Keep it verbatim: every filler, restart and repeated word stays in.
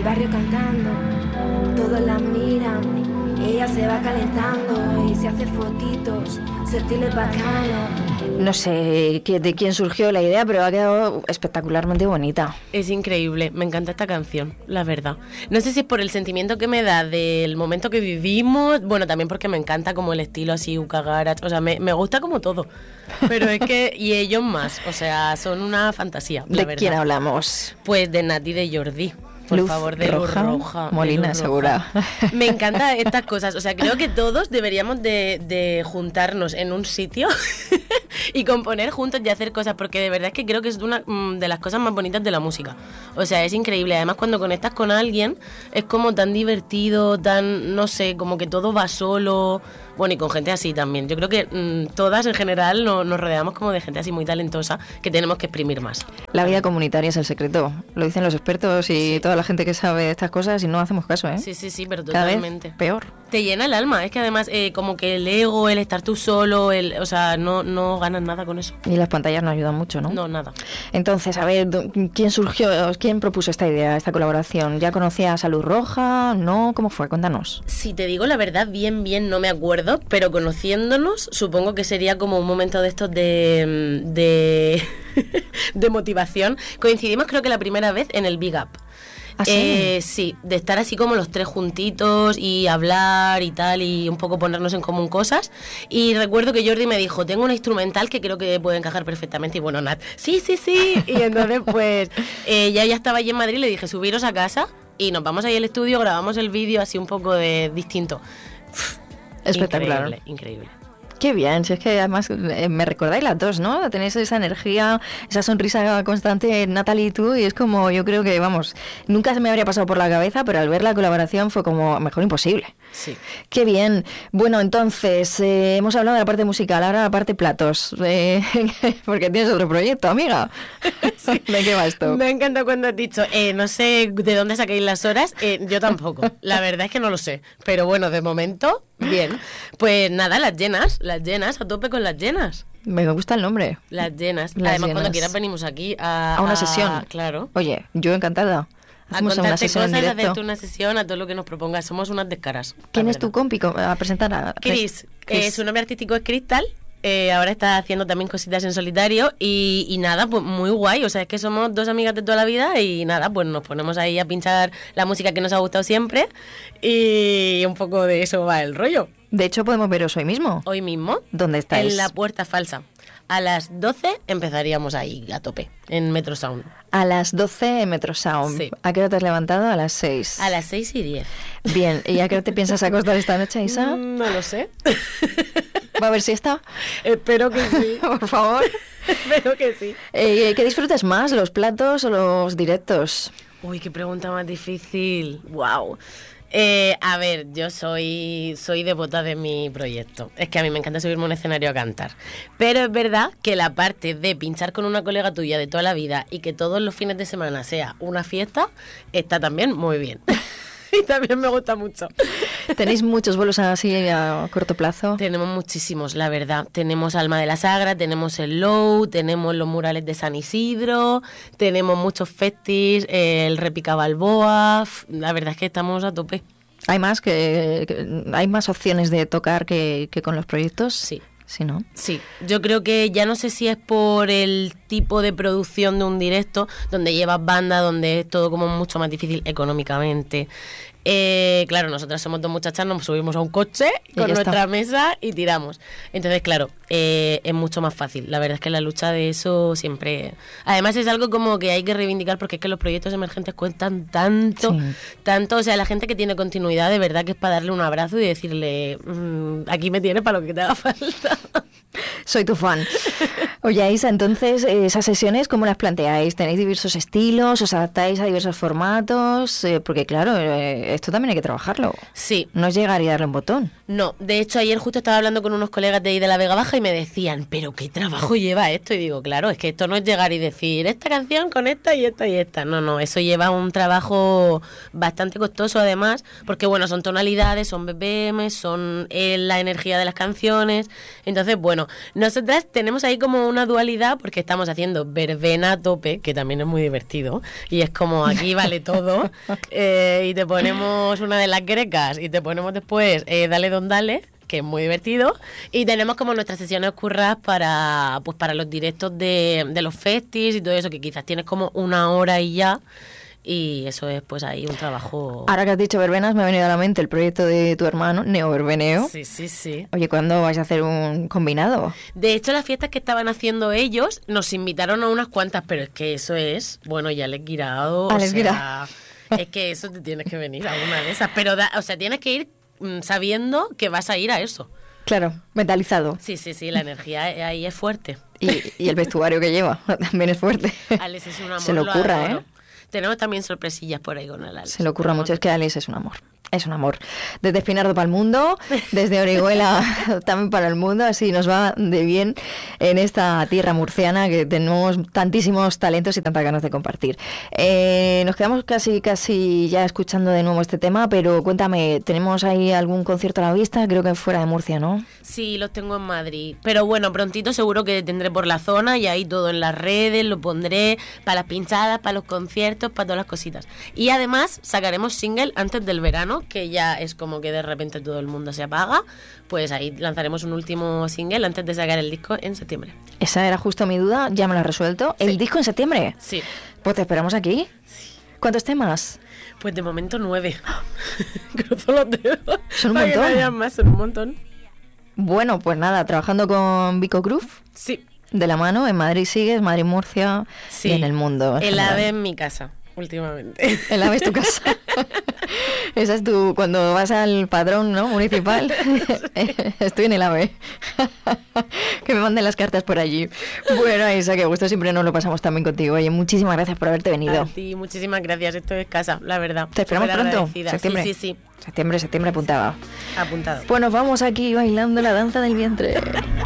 barrio cantando, todos la miran, ella se va calentando y se hace fotitos, su estilo es bacano. No sé de quién surgió la idea, pero ha quedado espectacularmente bonita. Es increíble, me encanta esta canción, la verdad. No sé si es por el sentimiento que me da del momento que vivimos, bueno, también porque me encanta como el estilo así, Uka Garage, o sea, me, me gusta como todo. Pero es que, y ellos más, o sea, son una fantasía, la ¿De verdad. quién hablamos? Pues de Nati de Jordi. Por Luz favor, de roja, Luz Roja. Molina, Luz segura. Roja. Me encantan estas cosas. O sea, creo que todos deberíamos de, de juntarnos en un sitio y componer juntos y hacer cosas, porque de verdad es que creo que es una de las cosas más bonitas de la música. O sea, es increíble. Además, cuando conectas con alguien, es como tan divertido, tan, no sé, como que todo va solo. Bueno, y con gente así también. Yo creo que mmm, todas en general no, nos rodeamos como de gente así muy talentosa que tenemos que exprimir más. La vida comunitaria es el secreto. Lo dicen los expertos y Sí. toda la gente que sabe de estas cosas y no hacemos caso, ¿eh? Sí, sí, sí, pero Cada totalmente. vez peor. Te llena el alma. Es que además eh, como que el ego, el estar tú solo, el, o sea, no, no ganas nada con eso. Y las pantallas no ayudan mucho, ¿no? No, nada. Entonces, a ver, ¿quién surgió, quién propuso esta idea, esta colaboración? ¿Ya conocías a Luz Roja? ¿No? ¿Cómo fue? Cuéntanos. Si te digo la verdad, bien, bien, no me acuerdo, pero conociéndonos, supongo que sería como un momento de estos de, de, de motivación. Coincidimos creo que la primera vez en el Big Up. ¿Ah, sí? Eh, sí, de estar así como los tres juntitos y hablar y tal y un poco ponernos en común cosas. Y recuerdo que Jordi me dijo, tengo una instrumental que creo que puede encajar perfectamente. Y bueno, Nat, sí, sí, sí. Y entonces pues eh, ya, ya estaba allí en Madrid, le dije, subiros a casa y nos vamos ahí al estudio, grabamos el vídeo así un poco de distinto. Uf, espectacular. Increíble, increíble. Qué bien, si es que además eh, me recordáis las dos, ¿no? Tenéis esa energía, esa sonrisa constante, Natalie y tú, y es como, yo creo que, vamos, nunca se me habría pasado por la cabeza, pero al ver la colaboración fue como, mejor imposible. Sí. Qué bien. Bueno, entonces, eh, hemos hablado de la parte musical, ahora la parte platos, eh, porque tienes otro proyecto, amiga. Sí. ¿De qué va esto? Me encanta cuando has dicho, eh, no sé de dónde saquéis las horas, eh, yo tampoco, la verdad es que no lo sé, pero bueno, de momento, bien. Pues nada, las llenas, las llenas, a tope con las llenas. Me gusta el nombre. Las llenas. Las Además, llenas. Cuando quieras venimos aquí a... A una a- sesión. Claro. Oye, yo encantada. A Hacemos una contarte sesión en cosas, a directo. hacerte una sesión, a todo lo que nos propongas. Somos unas descaras. ¿Quién la es tu verdad. compi co- a presentar? A Chris. Chris. Eh, su nombre artístico es Crystal. Eh, ahora está haciendo también cositas en solitario y, y nada, pues muy guay. O sea, es que somos dos amigas de toda la vida y nada, pues nos ponemos ahí a pinchar la música que nos ha gustado siempre y un poco de eso va el rollo. De hecho, podemos veros hoy mismo. Hoy mismo, ¿Dónde estáis? en la Puerta Falsa. A las doce empezaríamos ahí a tope, en Metro Sound. A las doce en Metro Sound. Sí. ¿A qué hora te has levantado? A las seis. A las seis y diez. Bien, ¿y a qué hora te piensas acostar esta noche, Isa? Mm, no lo sé. ¿Va a haber siesta? Espero que sí. Por favor. Espero que sí. Eh, ¿Qué disfrutas más, los platos o los directos? Uy, qué pregunta más difícil. Wow. Eh, a ver, yo soy soy devota de mi proyecto. Es que a mí me encanta subirme a un escenario a cantar. Pero es verdad que la parte de pinchar con una colega tuya de toda la vida y que todos los fines de semana sea una fiesta, está también muy bien. Y también me gusta mucho. ¿Tenéis muchos vuelos así a corto plazo? Tenemos muchísimos, la verdad. Tenemos Alma de la Sagra, tenemos el Low, tenemos los murales de San Isidro, tenemos muchos festis, eh, el Repica Balboa. La verdad es que estamos a tope. ¿Hay más que, que- hay más opciones de tocar que, que con los proyectos? Sí. Sí, ¿no? Sí, yo creo que ya no sé si es por el tipo de producción de un directo, donde llevas banda, donde es todo como mucho más difícil económicamente. Eh, claro, nosotras somos dos muchachas, nos subimos a un coche Y con ya nuestra está. mesa y tiramos. Entonces, claro, eh, es mucho más fácil. La verdad es que la lucha de eso siempre... Además es algo como que hay que reivindicar porque es que los proyectos emergentes cuentan tanto, Sí. tanto. O sea, la gente que tiene continuidad, de verdad que es para darle un abrazo y decirle, mmm, aquí me tienes para lo que te haga falta. Soy tu fan. Oye, Isa, entonces, eh, ¿esas sesiones cómo las planteáis? ¿Tenéis diversos estilos? ¿Os adaptáis a diversos formatos? Eh, porque, claro, eh, esto también hay que trabajarlo. Sí. No es llegar y darle un botón. No, de hecho ayer justo estaba hablando con unos colegas de ahí de la Vega Baja y me decían, pero qué trabajo lleva esto, y digo, claro, es que esto no es llegar y decir esta canción con esta y esta y esta, no, no, eso lleva un trabajo bastante costoso además, porque bueno, son tonalidades, son B P M, son eh, la energía de las canciones, entonces bueno, nosotras tenemos ahí como una dualidad porque estamos haciendo verbena a tope, que también es muy divertido, y es como aquí vale todo, eh, y te ponemos una de las grecas y te ponemos después eh, dale don dale, que es muy divertido, y tenemos como nuestras sesiones curras para pues para los directos de, de los festis y todo eso, que quizás tienes como una hora y ya, y eso es pues ahí un trabajo. Ahora que has dicho verbenas, me ha venido a la mente el proyecto de tu hermano, Neoverbeneo. Sí, sí, sí. Oye, ¿cuándo vais a hacer un combinado? De hecho, las fiestas que estaban haciendo ellos nos invitaron a unas cuantas, pero es que eso es, bueno, ya les guirado, Ah, o les sea, guirao. es que eso te tienes que venir a una de esas, pero da, o sea, tienes que ir mm, sabiendo que vas a ir a eso. Claro, mentalizado. Sí, sí, sí, la energía ahí es fuerte. Y, y el vestuario que lleva también es fuerte. Alex es un amor. Se lo ocurra, adoro. ¿eh? Tenemos también sorpresillas por ahí con el Alex. Se le ocurra mucho, es que Alex es un amor. Es un amor. Desde Espinardo para el mundo, desde Orihuela también para el mundo, así nos va de bien en esta tierra murciana que tenemos tantísimos talentos y tantas ganas de compartir. Eh, nos quedamos casi casi ya escuchando de nuevo este tema, pero cuéntame, ¿tenemos ahí algún concierto a la vista? Creo que fuera de Murcia, ¿no? Sí, los tengo en Madrid, pero bueno, prontito seguro que tendré por la zona y ahí todo en las redes, lo pondré para las pinchadas, para los conciertos, para todas las cositas. Y además sacaremos single antes del verano, que ya es como que de repente todo el mundo se apaga, pues ahí lanzaremos un último single antes de sacar el disco en septiembre. Esa era justo mi duda, ya me la has resuelto. Sí. ¿El disco en septiembre? Sí. Pues te esperamos aquí. Sí. ¿Cuántos temas? Pues de momento nueve. Cruzo los dedos. Son un Para que no montón. haya más, son un montón. Bueno, pues nada, trabajando con Vico Groove. Sí. De la mano, en Madrid sigues, Madrid, Murcia, Sí. y en el mundo. en El general. ave en mi casa, últimamente. El ave es tu casa. Esa es tu, cuando vas al padrón, ¿no? Municipal. Estoy en el ave. Que me manden las cartas por allí. Bueno, Isa, que gusto, siempre nos lo pasamos también contigo. Oye, muchísimas gracias por haberte venido. A ti, muchísimas gracias. Esto es casa, la verdad. Te esperamos Súper pronto. agradecida. Septiembre. Sí, sí, sí. Septiembre, septiembre apuntaba. Apuntado. Pues nos vamos aquí bailando la danza del vientre.